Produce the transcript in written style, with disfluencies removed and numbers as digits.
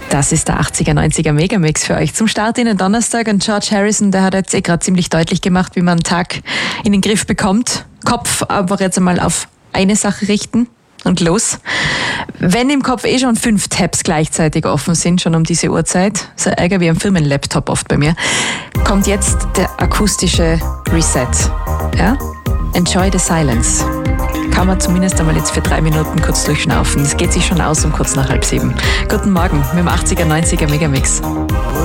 Das ist der 80er, 90er Megamix für euch zum Start in den Donnerstag. Und George Harrison, der hat jetzt gerade ziemlich deutlich gemacht, wie man einen Tag in den Griff bekommt. Kopf einfach jetzt einmal auf eine Sache richten und los. Wenn im Kopf schon 5 Tabs gleichzeitig offen sind, schon um diese Uhrzeit, so ärger wie am Firmenlaptop oft bei mir, kommt jetzt der akustische Reset. Ja? Enjoy the silence. Kann man zumindest einmal jetzt für 3 Minuten kurz durchschnaufen. Es geht sich schon aus um kurz nach 6:30. Guten Morgen mit dem 80er, 90er Megamix.